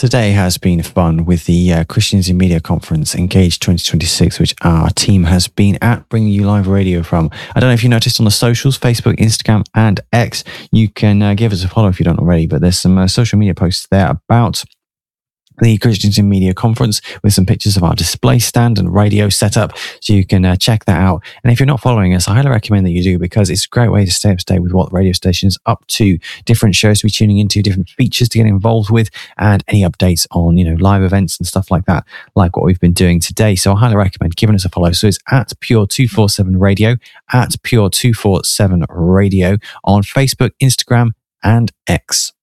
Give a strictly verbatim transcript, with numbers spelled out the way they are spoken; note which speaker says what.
Speaker 1: Today has been fun with the uh, Christians in Media Conference Engage twenty twenty-six, which our team has been at, bringing you live radio from. I don't know if you noticed on the socials, Facebook, Instagram, and X, you can uh, give us a follow if you don't already, but there's some uh, social media posts there about the Christians in Media Conference with some pictures of our display stand and radio setup, so you can uh, check that out. And if you're not following us, I highly recommend that you do, because it's a great way to stay up to date with what the radio station is up to, different shows to be tuning into, different features to get involved with, and any updates on, you know, live events and stuff like that, like what we've been doing today. So I highly recommend giving us a follow. So it's at Pure two forty-seven Radio, at Pure two forty-seven Radio on Facebook, Instagram, and X.